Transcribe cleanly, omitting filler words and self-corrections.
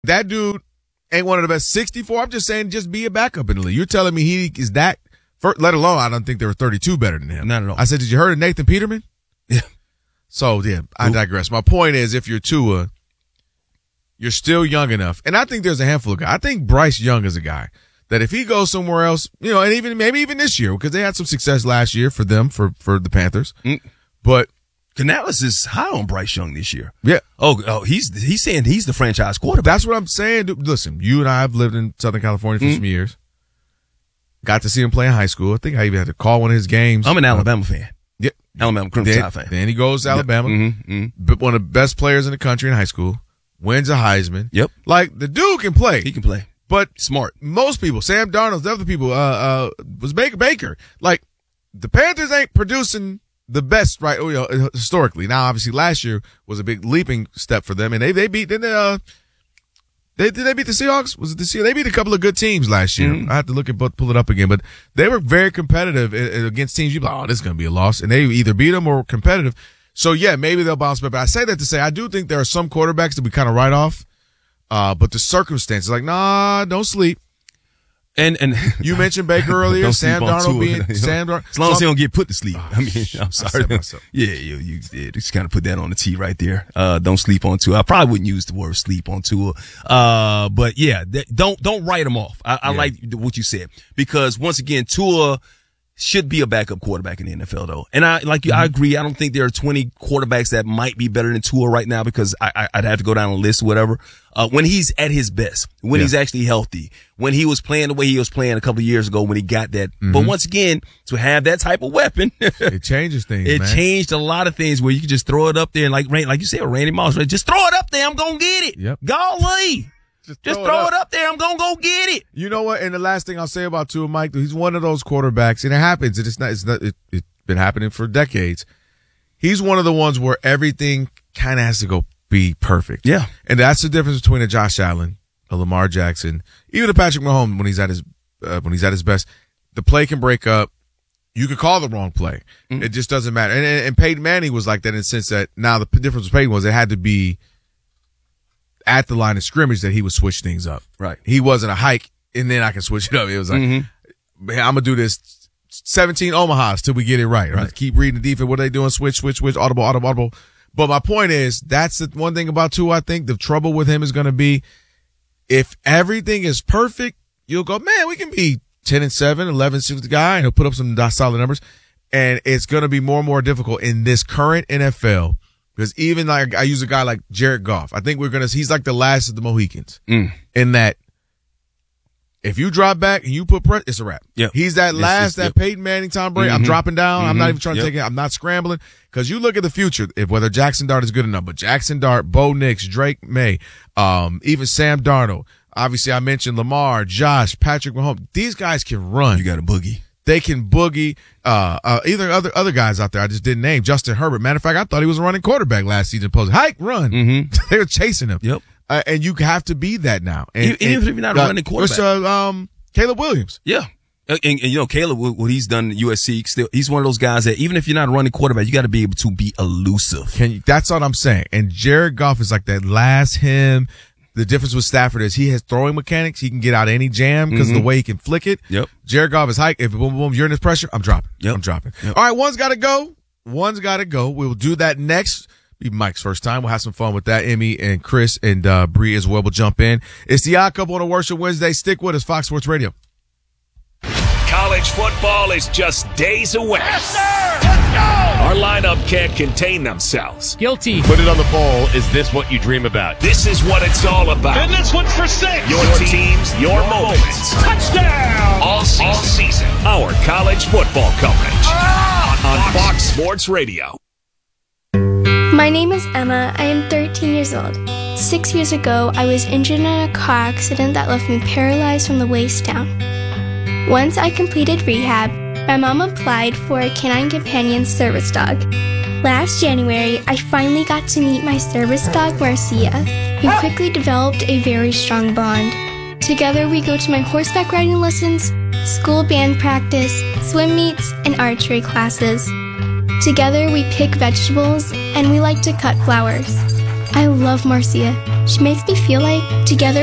That dude ain't one of the best. 64, I'm just saying just be a backup in the league. You're telling me he is that, let alone I don't think there were 32 better than him. Not at all. I said, did you heard of Nathan Peterman? Yeah. So, yeah, I digress. My point is, if you're Tua, you're still young enough. And I think there's a handful of guys. I think Bryce Young is a guy that if he goes somewhere else, and maybe even this year, because they had some success last year for them, for the Panthers. But Canales is high on Bryce Young this year. Yeah. Oh, he's saying he's the franchise quarterback. That's what I'm saying. Listen, you and I have lived in Southern California for some years. Got to see him play in high school. I think I even had to call one of his games. I'm an Alabama fan. Yeah. Alabama Crimson Tide fan. Then he goes to Alabama. But one of the best players in the country in high school. Wins a Heisman. Yep. Like, the dude can play. He can play. But smart. Most people, Sam Darnold, the other people, was Baker. Like, the Panthers ain't producing the best, right? Historically. Now, obviously, last year was a big leaping step for them, and they beat. Did they beat the Seahawks? Was it the Seahawks? They beat a couple of good teams last year. I have to look at pull it up again, but they were very competitive against teams. You're like, oh, this is going to be a loss, and they either beat them or competitive. So yeah, maybe they'll bounce back. But I say that to say I do think there are some quarterbacks that we kind of write off. But the circumstances, like, nah, don't sleep. And you mentioned Baker earlier, Sam Darnold being Sam Darnold. As long as he don't get put to sleep. I mean, I'm sorry. Yeah, you just kind of put that on the tee right there. Don't sleep on Tua. I probably wouldn't use the word sleep on Tua. But yeah, don't write him off. I like what you said, because once again, Tua should be a backup quarterback in the NFL, though. And I agree. I don't think there are 20 quarterbacks that might be better than Tua right now, because I'd have to go down a list or whatever. When he's at his best, when he's actually healthy, when he was playing the way he was playing a couple of years ago when he got that. But once again, to have that type of weapon, it changes things, It changed a lot of things where you can just throw it up there and like you said, Randy Moss, right? Just throw it up there. I'm going to get it. Yep. Golly. Just throw it up there. I'm going to go get it. You know what? And the last thing I'll say about Tua, Mike, he's one of those quarterbacks, and it happens. It's been happening for decades. He's one of the ones where everything kind of has to go be perfect. Yeah. And that's the difference between a Josh Allen, a Lamar Jackson, even a Patrick Mahomes when he's at his best. The play can break up. You could call the wrong play. It just doesn't matter. And Peyton Manning was like that in the sense that now the difference with Peyton was it had to be at the line of scrimmage that he would switch things up. Right. He wasn't a hike, and then I can switch it up. It was like, man, I'm going to do this 17 Omahas till we get it right. Right. Keep reading the defense. What are they doing? Switch, audible. But my point is, that's the one thing about Tua. I think the trouble with him is going to be if everything is perfect, you'll go, man, we can be 10-7, 11-6 with the guy, and he'll put up some solid numbers. And it's going to be more and more difficult in this current NFL. Because even like I use a guy like Jared Goff, I think he's like the last of the Mohicans in that if you drop back and you put pressure, it's a wrap. Yep. He's that that Peyton Manning, Tom Brady. I'm dropping down. I'm not even trying to take it. I'm not scrambling. Because you look at the future, whether Jackson Dart is good enough, but Jackson Dart, Bo Nix, Drake May, even Sam Darnold. Obviously, I mentioned Lamar, Josh, Patrick Mahomes. These guys can run. You got a boogie. They can boogie. Either other guys out there I just didn't name. Justin Herbert. Matter of fact, I thought he was a running quarterback last season. Hike, run. They were chasing him. Yep. And you have to be that now. And even if you're not a running quarterback. Caleb Williams. Yeah. And Caleb, what he's done at USC, he's one of those guys that even if you're not a running quarterback, you got to be able to be elusive. That's what I'm saying. And Jared Goff is like that last him. The difference with Stafford is he has throwing mechanics. He can get out of any jam because of the way he can flick it. Yep. Jared Goff is hike. If boom, boom, you're in this pressure, I'm dropping. Yep. I'm dropping. Yep. All right, one's got to go. We will do that next. Be Mike's first time. We'll have some fun with that. Emmy and Chris and Bree as well will jump in. It's the Odd Couple on a Worship Wednesday. Stick with us, Fox Sports Radio. College football is just days away. Yes, sir! Let's go! Our lineup can't contain themselves. Guilty. Put it on the poll. Is this what you dream about? This is what it's all about. And this one's for 6. Your teams, your moments. Touchdown! All season. Our college football coverage. On Fox Sports Radio. My name is Emma. I am 13 years old. 6 years ago, I was injured in a car accident that left me paralyzed from the waist down. Once I completed rehab, my mom applied for a Canine Companion service dog. Last January, I finally got to meet my service dog, Marcia. We quickly developed a very strong bond. Together, we go to my horseback riding lessons, school band practice, swim meets, and archery classes. Together, we pick vegetables, and we like to cut flowers. I love Marcia. She makes me feel like together